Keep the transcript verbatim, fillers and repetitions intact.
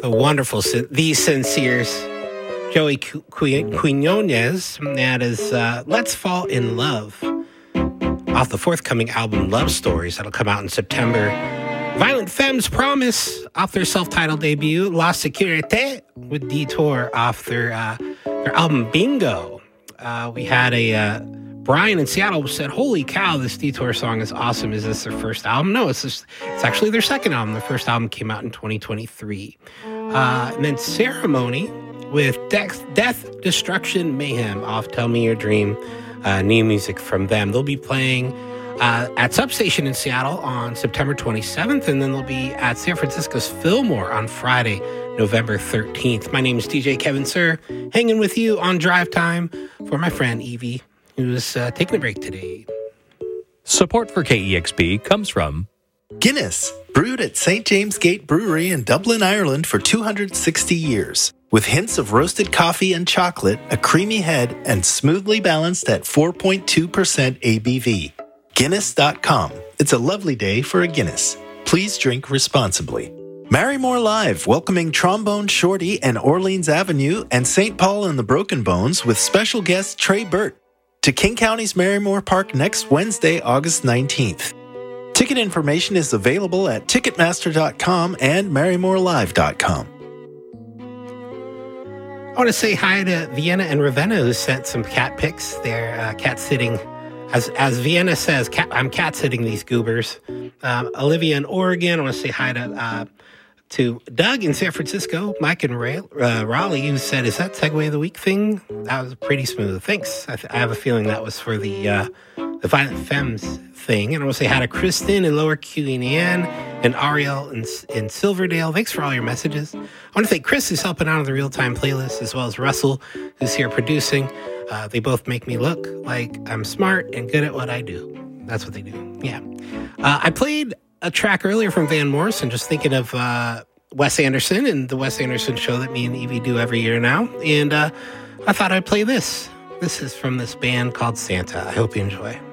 the wonderful, the Sinceres, Joey Qu- Qu- Quinones. That is uh, Let's Fall in Love, off the forthcoming album Love Stories that'll come out in September. Violent Femmes Promise, off their self-titled debut. La Sécurité with Detour, off their, uh, their album Bingo. Uh, we had a... Uh, Brian in Seattle said, holy cow, this Detour song is awesome. Is this their first album? No, it's just, it's actually their second album. Their first album came out in twenty twenty-three. Uh, and then Ceremony with Death, Death, Destruction, Mayhem, off Tell Me Your Dream. Uh, new music from them. They'll be playing uh, at Substation in Seattle on September twenty-seventh, and then they'll be at San Francisco's Fillmore on Friday, November thirteenth. My name is D J Kevin Sir, hanging with you on Drive Time for my friend Evie, who's uh, taking a break today. Support for K E X P comes from Guinness, brewed at Saint James Gate Brewery in Dublin, Ireland for two hundred sixty years. With hints of roasted coffee and chocolate, a creamy head, and smoothly balanced at four point two percent A B V. Guinness dot com. It's a lovely day for a Guinness. Please drink responsibly. Marrymore Live, welcoming Trombone Shorty and Orleans Avenue and Saint Paul and the Broken Bones with special guest Trey Burt to King County's Marrymore Park next Wednesday, August nineteenth. Ticket information is available at Ticketmaster dot com and Marrymore Live dot com. I want to say hi to Vienna and Ravenna, who sent some cat pics. They're uh, cat sitting, as as Vienna says, cat, I'm cat sitting these goobers. Um, Olivia in Oregon. I want to say hi to uh, to Doug in San Francisco. Mike in Ray, uh, Raleigh, who said, "Is that Segway of the Week thing?" That was pretty smooth. Thanks. I, th- I have a feeling that was for the uh, the Violent Femmes thing. And I want to say hi to Kristen in Lower Queen and Ariel in, in Silverdale. Thanks for all your messages. I want to thank Chris, who's helping out on the real-time playlist, as well as Russell, who's here producing. Uh, they both make me look like I'm smart and good at what I do. That's what they do. Yeah. Uh, I played a track earlier from Van Morrison, just thinking of uh, Wes Anderson and the Wes Anderson show that me and Evie do every year now. And uh, I thought I'd play this. This is from this band called Santa. I hope you enjoy.